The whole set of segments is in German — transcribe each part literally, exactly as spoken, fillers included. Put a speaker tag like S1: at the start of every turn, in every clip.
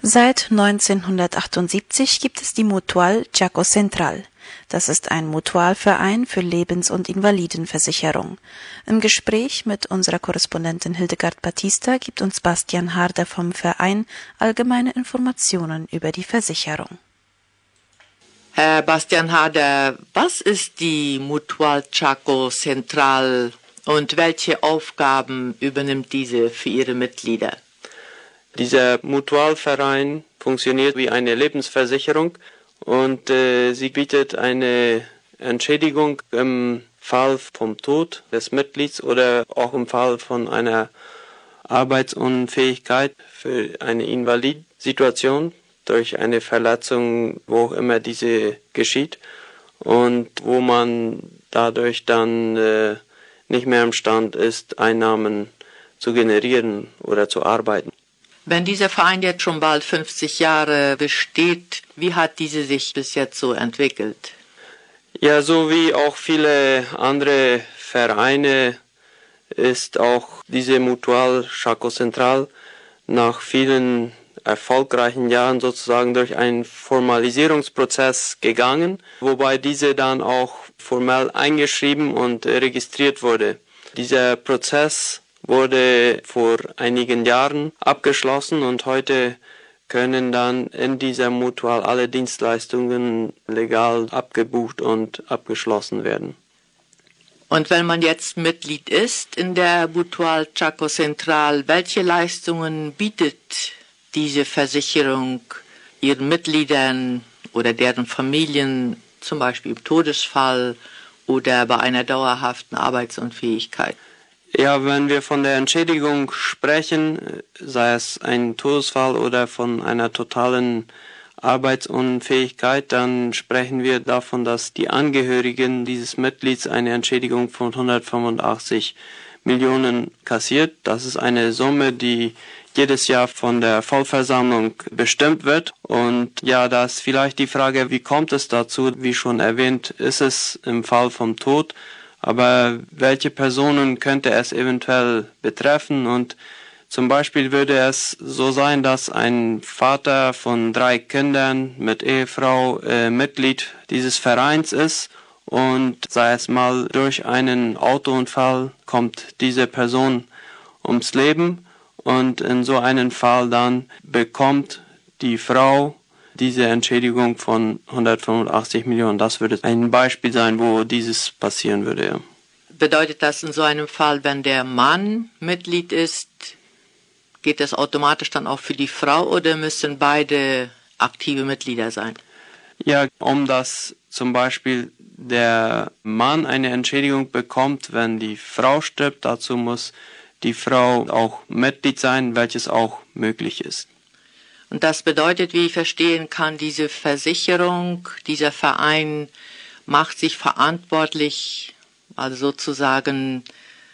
S1: Seit neunzehnhundertachtundsiebzig gibt es die Mutual Chaco Central. Das ist ein Mutualverein für Lebens- und Invalidenversicherung. Im Gespräch mit unserer Korrespondentin Hildegard Batista gibt uns Bastian Harder vom Verein allgemeine Informationen über die Versicherung.
S2: Herr Bastian Harder, was ist die Mutual Chaco Central und welche Aufgaben übernimmt diese für ihre Mitglieder?
S3: Dieser Mutualverein funktioniert wie eine Lebensversicherung und äh, sie bietet eine Entschädigung im Fall vom Tod des Mitglieds oder auch im Fall von einer Arbeitsunfähigkeit für eine Invalidsituation durch eine Verletzung, wo auch immer diese geschieht und wo man dadurch dann äh, nicht mehr imstand ist, Einnahmen zu generieren oder zu arbeiten.
S2: Wenn dieser Verein jetzt schon bald fünfzig Jahre besteht, wie hat diese sich bis jetzt so entwickelt?
S3: Ja, so wie auch viele andere Vereine ist auch diese Mutual Chaco Central nach vielen erfolgreichen Jahren sozusagen durch einen Formalisierungsprozess gegangen, wobei diese dann auch formell eingeschrieben und registriert wurde. Dieser Prozess wurde vor einigen Jahren abgeschlossen und heute können dann in dieser Mutual alle Dienstleistungen legal abgebucht und abgeschlossen werden.
S2: Und wenn man jetzt Mitglied ist in der Mutual Chaco Central, welche Leistungen bietet diese Versicherung ihren Mitgliedern oder deren Familien, zum Beispiel im Todesfall oder bei einer dauerhaften Arbeitsunfähigkeit?
S3: Ja, wenn wir von der Entschädigung sprechen, sei es ein Todesfall oder von einer totalen Arbeitsunfähigkeit, dann sprechen wir davon, dass die Angehörigen dieses Mitglieds eine Entschädigung von hundertfünfundachtzig Millionen kassiert. Das ist eine Summe, die jedes Jahr von der Vollversammlung bestimmt wird. Und ja, da ist vielleicht die Frage, wie kommt es dazu? Wie schon erwähnt, ist es im Fall vom Tod. Aber welche Personen könnte es eventuell betreffen? Und zum Beispiel würde es so sein, dass ein Vater von drei Kindern mit Ehefrau äh, Mitglied dieses Vereins ist und sei es mal durch einen Autounfall kommt diese Person ums Leben und in so einem Fall dann bekommt die Frau diese Entschädigung von hundertfünfundachtzig Millionen. Das würde ein Beispiel sein, wo dieses passieren würde. Ja.
S2: Bedeutet das in so einem Fall, wenn der Mann Mitglied ist, geht das automatisch dann auch für die Frau oder müssen beide aktive Mitglieder sein?
S3: Ja, um dass zum Beispiel der Mann eine Entschädigung bekommt, wenn die Frau stirbt, dazu muss die Frau auch Mitglied sein, welches auch möglich ist.
S2: Und das bedeutet, wie ich verstehen kann, diese Versicherung, dieser Verein macht sich verantwortlich, also sozusagen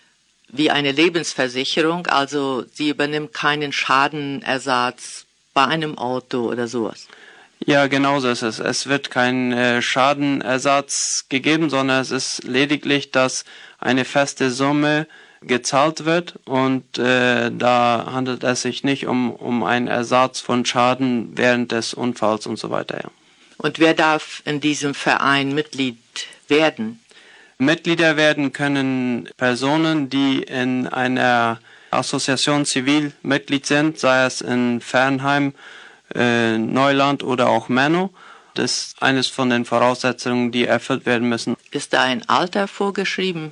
S2: wie eine Lebensversicherung, also sie übernimmt keinen Schadenersatz bei einem Auto oder sowas.
S3: Ja, genau so ist es. Es wird kein äh, Schadenersatz gegeben, sondern es ist lediglich, dass eine feste Summe gezahlt wird und äh, da handelt es sich nicht um, um einen Ersatz von Schaden während des Unfalls und so weiter. Ja.
S2: Und wer darf in diesem Verein Mitglied werden?
S3: Mitglieder werden können Personen, die in einer Association Civil Mitglied sind, sei es in Fernheim, äh, Neuland oder auch Menno. Das ist eines von den Voraussetzungen, die erfüllt werden müssen.
S2: Ist da ein Alter vorgeschrieben?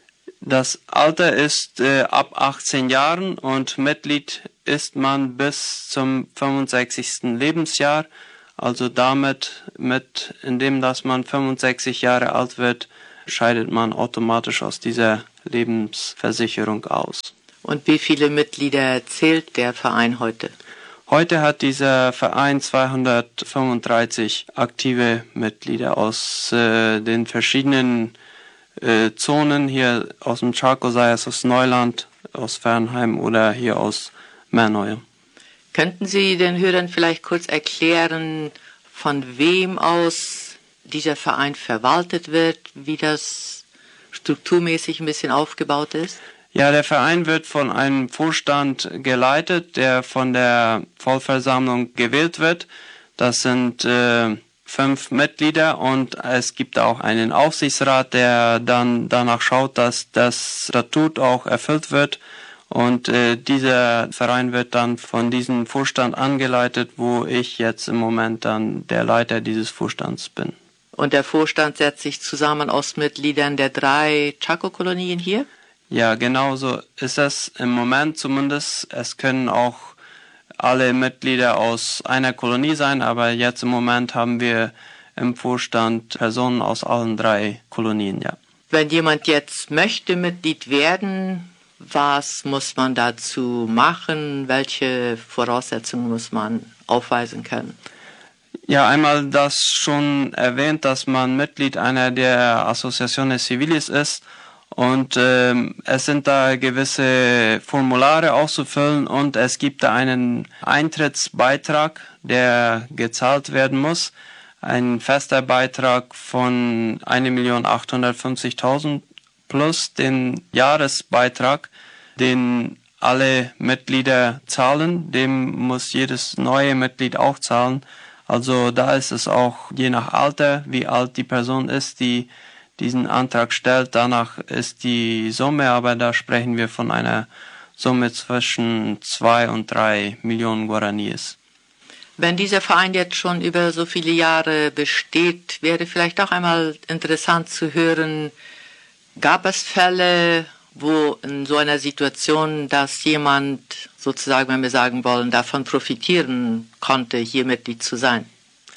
S3: Das Alter ist äh, ab achtzehn Jahren und Mitglied ist man bis zum fünfundsechzigsten Lebensjahr. Also damit, mit, indem dass man fünfundsechzig Jahre alt wird, scheidet man automatisch aus dieser Lebensversicherung aus.
S2: Und wie viele Mitglieder zählt der Verein heute?
S3: Heute hat dieser Verein zweihundertfünfunddreißig aktive Mitglieder aus äh, den verschiedenen äh, Zonen hier aus dem Chaco, sei es aus Neuland, aus Fernheim oder hier aus Merneuer.
S2: Könnten Sie den Hörern vielleicht kurz erklären, von wem aus dieser Verein verwaltet wird, wie das strukturmäßig ein bisschen aufgebaut ist?
S3: Ja, der Verein wird von einem Vorstand geleitet, der von der Vollversammlung gewählt wird. Das sind äh, fünf Mitglieder und es gibt auch einen Aufsichtsrat, der dann danach schaut, dass das Statut auch erfüllt wird. Und äh, dieser Verein wird dann von diesem Vorstand angeleitet, wo ich jetzt im Moment dann der Leiter dieses Vorstands bin.
S2: Und der Vorstand setzt sich zusammen aus Mitgliedern der drei Chaco-Kolonien hier?
S3: Ja, genau so ist es im Moment zumindest. Es können auch alle Mitglieder aus einer Kolonie sein, aber jetzt im Moment haben wir im Vorstand Personen aus allen drei Kolonien, ja.
S2: Wenn jemand jetzt möchte Mitglied werden, was muss man dazu machen? Welche Voraussetzungen muss man aufweisen können?
S3: Ja, einmal das schon erwähnt, dass man Mitglied einer der Asociaciones Civiles ist. Und ähm, es sind da gewisse Formulare auszufüllen und es gibt da einen Eintrittsbeitrag, der gezahlt werden muss. Ein fester Beitrag von eine Million achthundertfünfzigtausend plus den Jahresbeitrag, den alle Mitglieder zahlen. Dem muss jedes neue Mitglied auch zahlen. Also da ist es auch je nach Alter, wie alt die Person ist, die diesen Antrag stellt. Danach ist die Summe, aber da sprechen wir von einer Summe zwischen zwei und drei Millionen Guaraníes.
S2: Wenn dieser Verein jetzt schon über so viele Jahre besteht, wäre vielleicht auch einmal interessant zu hören, gab es Fälle, wo in so einer Situation, dass jemand sozusagen, wenn wir sagen wollen, davon profitieren konnte, hier Mitglied zu sein?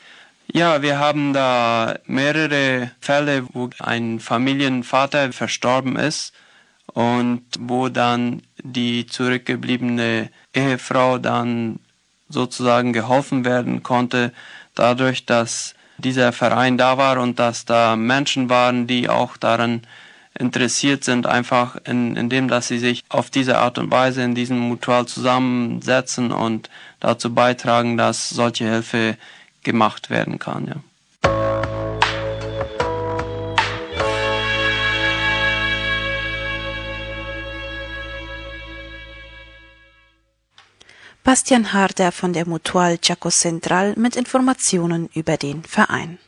S3: Ja, wir haben da mehrere Fälle, wo ein Familienvater verstorben ist und wo dann die zurückgebliebene Ehefrau dann sozusagen geholfen werden konnte, dadurch, dass dieser Verein da war und dass da Menschen waren, die auch daran interessiert sind, einfach in, in dem, dass sie sich auf diese Art und Weise in diesem Mutual zusammensetzen und dazu beitragen, dass solche Hilfe gemacht werden kann, ja.
S1: Bastian Harder von der Mutual Chaco Central mit Informationen über den Verein.